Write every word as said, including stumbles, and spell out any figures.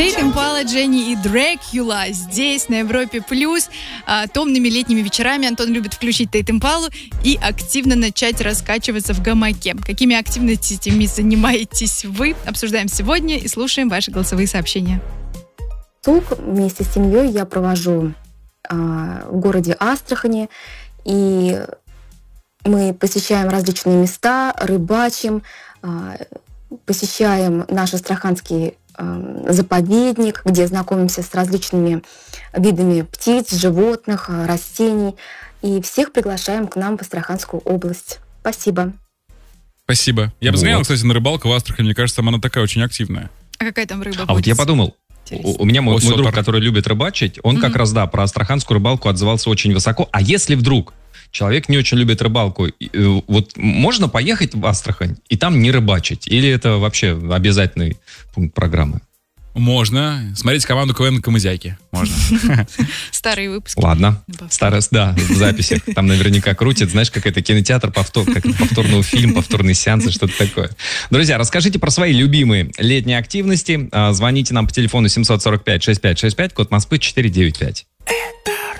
Тейт Импала, Дженни и Дракула здесь, на Европе Плюс. А, томными летними вечерами Антон любит включить Тейт Импалу и активно начать раскачиваться в гамаке. Какими активностями занимаетесь вы? Обсуждаем сегодня и слушаем ваши голосовые сообщения. Сук вместе с семьей я провожу а, в городе Астрахани, и мы посещаем различные места, рыбачим, а, посещаем наш астраханский а, заповедник, где знакомимся с различными видами птиц, животных, растений, и всех приглашаем к нам в Астраханскую область. Спасибо. Спасибо. Я бы Вот. сгонял, кстати, на рыбалку в Астрахани. Мне кажется, она такая очень активная. А какая там рыба? А вот я подумал, у, у меня мой, О, мой друг, супер. который любит рыбачить, он Мгм. как раз, да, про астраханскую рыбалку отзывался очень высоко. А если вдруг человек не очень любит рыбалку, и, э, вот можно поехать в Астрахань и там не рыбачить? Или это вообще обязательный пункт программы? Можно. Смотреть команду КВН «Камызяки». Можно. Старые выпуски. Ладно. Повтор. Старость, да, в записях. Там наверняка крутит, знаешь, как это кинотеатр, повтор, как повторный фильм, повторные сеансы, что-то такое. Друзья, расскажите про свои любимые летние активности. А, Звоните нам по телефону семь сорок пять шестьдесят пять шестьдесят пять, код Москвы четыреста девяносто пять.